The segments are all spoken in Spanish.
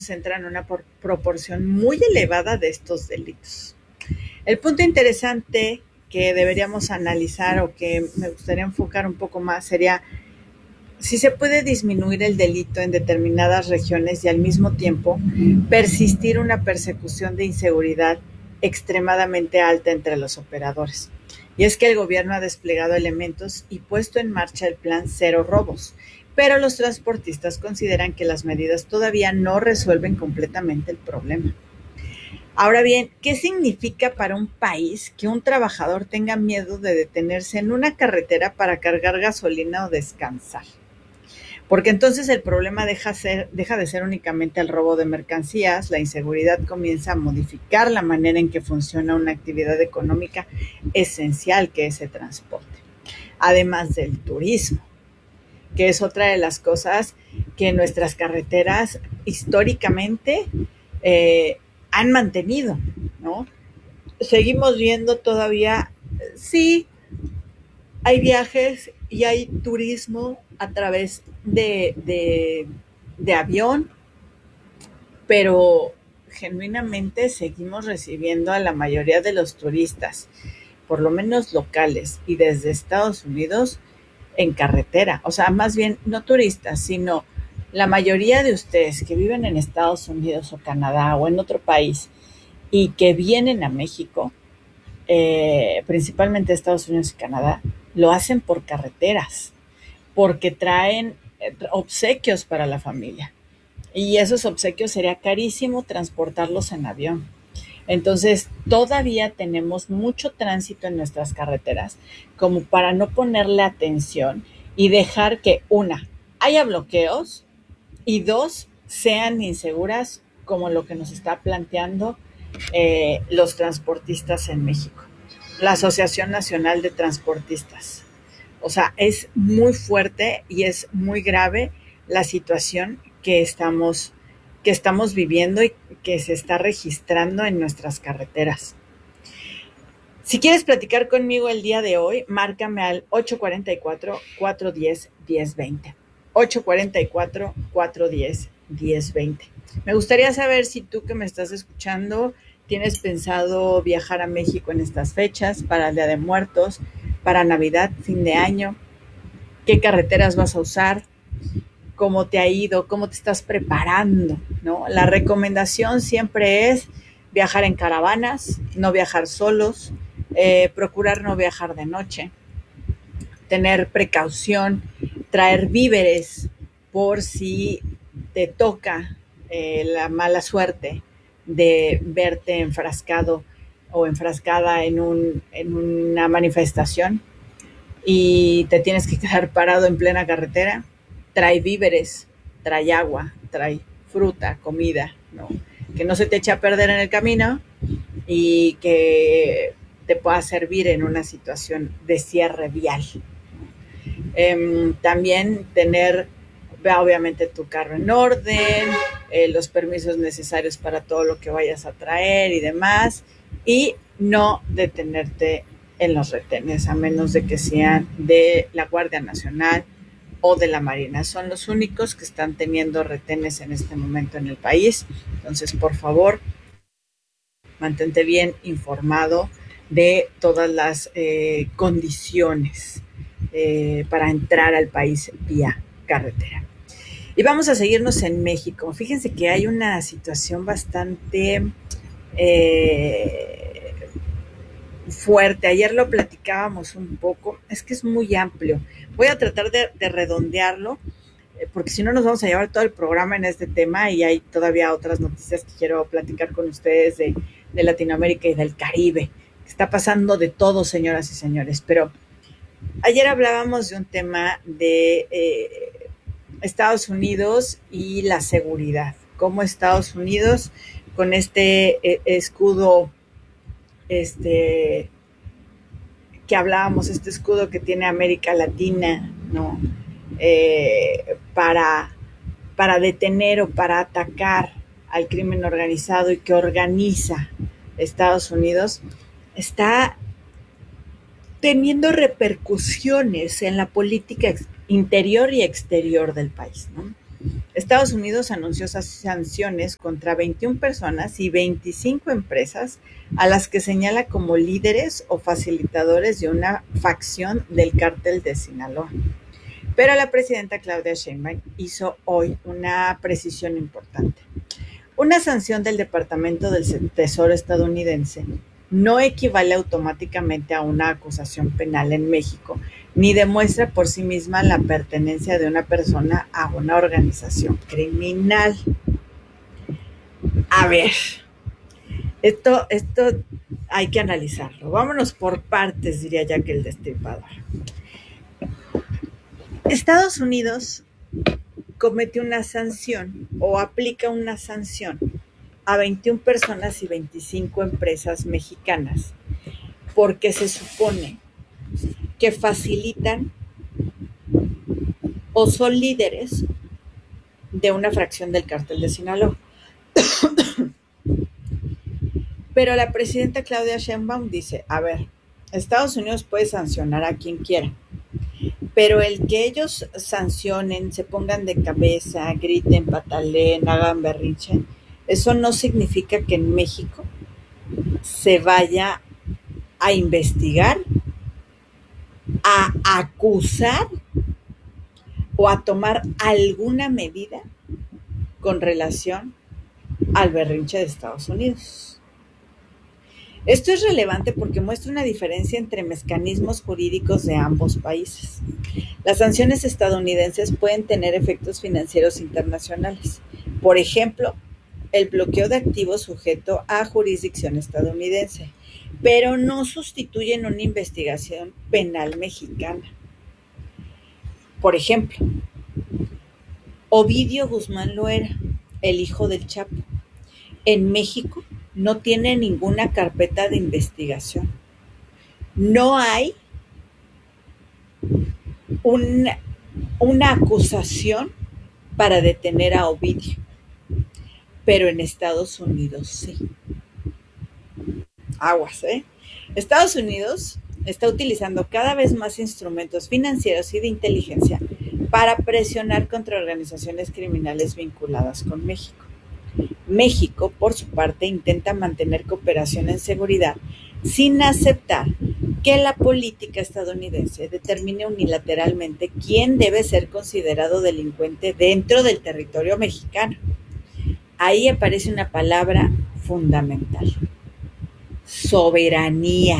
concentran una proporción muy elevada de estos delitos. El punto interesante que deberíamos analizar o que me gustaría enfocar un poco más sería si se puede disminuir el delito en determinadas regiones y al mismo tiempo persistir una persecución de inseguridad extremadamente alta entre los operadores. Y es que el gobierno ha desplegado elementos y puesto en marcha el plan Cero Robos, pero los transportistas consideran que las medidas todavía no resuelven completamente el problema. Ahora bien, ¿qué significa para un país que un trabajador tenga miedo de detenerse en una carretera para cargar gasolina o descansar? Porque entonces el problema deja de ser únicamente el robo de mercancías, la inseguridad comienza a modificar la manera en que funciona una actividad económica esencial que es el transporte, además del turismo, que es otra de las cosas que nuestras carreteras históricamente eh, han mantenido, ¿no? Seguimos viendo todavía, sí, hay viajes y hay turismo a través de avión, pero genuinamente seguimos recibiendo a la mayoría de los turistas, por lo menos locales y desde Estados Unidos, en carretera. O sea, más bien no turistas, sino la mayoría de ustedes que viven en Estados Unidos o Canadá o en otro país y que vienen a México, principalmente Estados Unidos y Canadá, lo hacen por carreteras, porque traen obsequios para la familia. Y esos obsequios sería carísimo transportarlos en avión. Entonces, todavía tenemos mucho tránsito en nuestras carreteras como para no ponerle atención y dejar que, una, haya bloqueos y dos, sean inseguras como lo que nos está planteando los transportistas en México, la Asociación Nacional de Transportistas. O sea, es muy fuerte y es muy grave la situación que estamos viviendo y que se está registrando en nuestras carreteras. Si quieres platicar conmigo el día de hoy, márcame al 844-410-1020. 844-410-1020. Me gustaría saber si tú que me estás escuchando tienes pensado viajar a México en estas fechas, para el Día de Muertos, para Navidad, fin de año. ¿Qué carreteras vas a usar? ¿Cómo te ha ido? ¿Cómo te estás preparando? ¿No? La recomendación siempre es viajar en caravanas, no viajar solos, procurar no viajar de noche, tener precaución, traer víveres por si te toca la mala suerte de verte enfrascado o enfrascada en una manifestación y te tienes que quedar parado en plena carretera. Trae víveres, trae agua, trae fruta, comida, ¿no? Que no se te eche a perder en el camino y que te pueda servir en una situación de cierre vial. También tener obviamente tu carro en orden, los permisos necesarios para todo lo que vayas a traer y demás, y no detenerte en los retenes, a menos de que sean de la Guardia Nacional o de la Marina. Son los únicos que están teniendo retenes en este momento en el país. Entonces, por favor, mantente bien informado de todas las condiciones para entrar al país vía carretera. Y vamos a seguirnos en México. Fíjense que hay una situación bastante fuerte. Ayer lo platicábamos un poco. Es que es muy amplio. Voy a tratar de redondearlo, porque si no nos vamos a llevar todo el programa en este tema y hay todavía otras noticias que quiero platicar con ustedes de Latinoamérica y del Caribe. Está pasando de todo, señoras y señores. Pero ayer hablábamos de un tema de Estados Unidos y la seguridad. Cómo Estados Unidos, con este escudo, que hablábamos, este escudo que tiene América Latina, ¿no? Para detener o para atacar al crimen organizado y que organiza Estados Unidos, está teniendo repercusiones en la política interior y exterior del país, ¿no? Estados Unidos anunció sanciones contra 21 personas y 25 empresas a las que señala como líderes o facilitadores de una facción del cártel de Sinaloa. Pero la presidenta Claudia Sheinbaum hizo hoy una precisión importante. Una sanción del Departamento del Tesoro estadounidense no equivale automáticamente a una acusación penal en México, ni demuestra por sí misma la pertenencia de una persona a una organización criminal. A ver, esto hay que analizarlo. Vámonos por partes, diría Jack el Destripador. Estados Unidos comete una sanción o aplica una sanción a 21 personas y 25 empresas mexicanas porque se supone que facilitan o son líderes de una fracción del cártel de Sinaloa. Pero la presidenta Claudia Sheinbaum dice, a ver, Estados Unidos puede sancionar a quien quiera, pero el que ellos sancionen, se pongan de cabeza, griten, pataleen, hagan berrinche, eso no significa que en México se vaya a investigar, a acusar o a tomar alguna medida con relación al berrinche de Estados Unidos. Esto es relevante porque muestra una diferencia entre mecanismos jurídicos de ambos países. Las sanciones estadounidenses pueden tener efectos financieros internacionales. Por ejemplo, el bloqueo de activos sujeto a jurisdicción estadounidense, pero no sustituyen una investigación penal mexicana. Por ejemplo, Ovidio Guzmán Loera, el hijo del Chapo, en México no tiene ninguna carpeta de investigación. No hay una acusación para detener a Ovidio, pero en Estados Unidos sí. Aguas, ¿eh? Estados Unidos está utilizando cada vez más instrumentos financieros y de inteligencia para presionar contra organizaciones criminales vinculadas con México. México, por su parte, intenta mantener cooperación en seguridad sin aceptar que la política estadounidense determine unilateralmente quién debe ser considerado delincuente dentro del territorio mexicano. Ahí aparece una palabra fundamental: soberanía.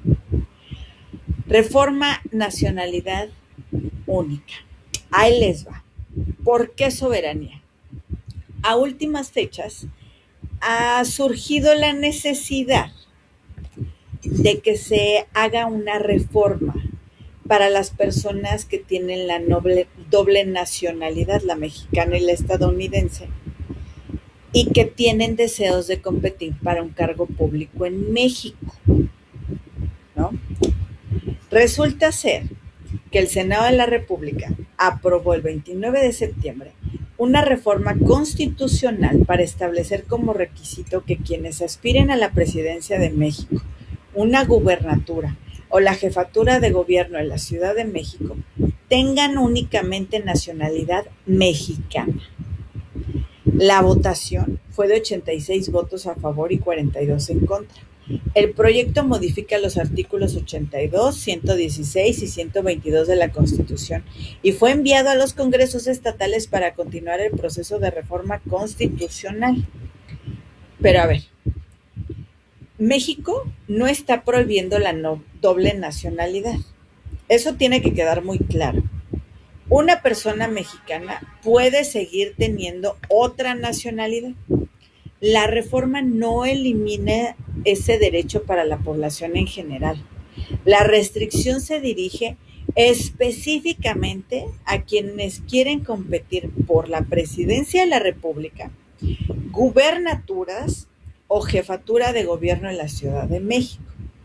Reforma nacionalidad única. Ahí les va. ¿Por qué soberanía? A últimas fechas ha surgido la necesidad de que se haga una reforma para las personas que tienen la doble nacionalidad, la mexicana y la estadounidense, y que tienen deseos de competir para un cargo público en México, ¿no? Resulta ser que el Senado de la República aprobó el 29 de septiembre una reforma constitucional para establecer como requisito que quienes aspiren a la presidencia de México, una gubernatura o la jefatura de gobierno de la Ciudad de México tengan únicamente nacionalidad mexicana. La votación fue de 86 votos a favor y 42 en contra. El proyecto modifica los artículos 82, 116 y 122 de la Constitución y fue enviado a los congresos estatales para continuar el proceso de reforma constitucional. Pero a ver, México no está prohibiendo la doble nacionalidad. Eso tiene que quedar muy claro. Una persona mexicana puede seguir teniendo otra nacionalidad. La reforma no elimina ese derecho para la población en general. La restricción se dirige específicamente a quienes quieren competir por la presidencia de la República, gubernaturas o jefatura de gobierno en la Ciudad de México.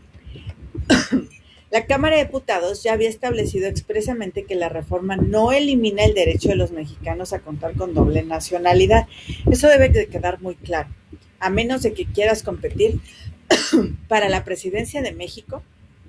La Cámara de Diputados ya había establecido expresamente que la reforma no elimina el derecho de los mexicanos a contar con doble nacionalidad. Eso debe de quedar muy claro. A menos de que quieras competir para la presidencia de México,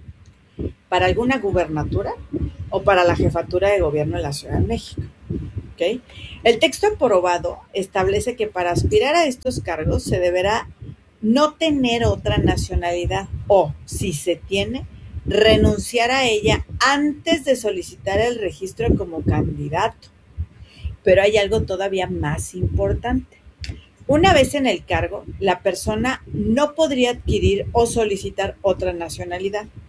para alguna gubernatura o para la jefatura de gobierno de la Ciudad de México. ¿Ok? El texto aprobado establece que para aspirar a estos cargos se deberá no tener otra nacionalidad o, si se tiene, renunciar a ella antes de solicitar el registro como candidato. Pero hay algo todavía más importante. Una vez en el cargo, la persona no podría adquirir o solicitar otra nacionalidad.